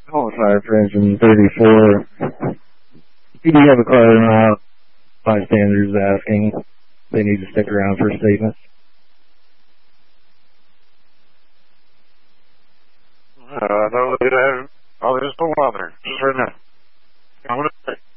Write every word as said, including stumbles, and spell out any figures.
Oh, fire for engine thirty-four. If you have a car or not, bystanders asking. They need to stick around for statements. Uh, no, they have, oh, there's no other. Just right now. I'm gonna say.